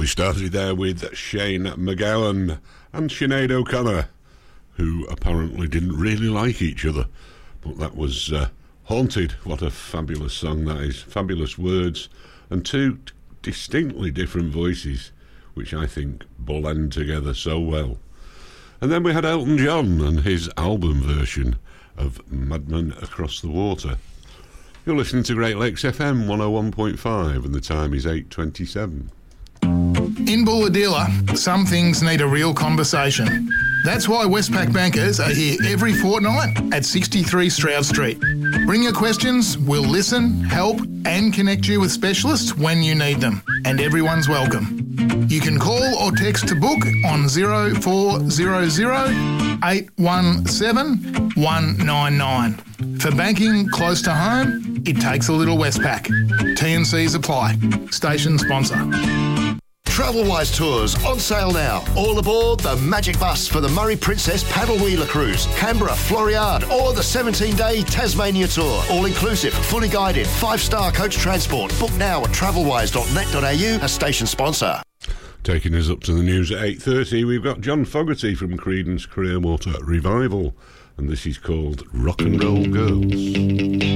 We started there with Shane MacGowan and Sinead O'Connor, who apparently didn't really like each other, but that was Haunted. What a fabulous song that is. Fabulous words and two distinctly different voices, which I think blend together so well. And then we had Elton John and his album version of Madman Across the Water. You're listening to Great Lakes FM 101.5 and the time is 8:27. In Bulahdelah, some things need a real conversation. That's why Westpac bankers are here every fortnight at 63 Stroud Street. Bring your questions, we'll listen, help and connect you with specialists when you need them. And everyone's welcome. You can call or text to book on 0400 817 199. For banking close to home, it takes a little Westpac. T&Cs apply. Station sponsor. Travelwise Tours on sale now. All aboard the Magic Bus for the Murray Princess Paddle Wheeler Cruise, Canberra, Floriade, or the 17-day Tasmania Tour. All inclusive, fully guided, 5-star coach transport. Book now at travelwise.net.au, a station sponsor. Taking us up to the news at 8:30, we've got John Fogerty from Creedence Clearwater Revival, and this is called Rock and Roll Girls.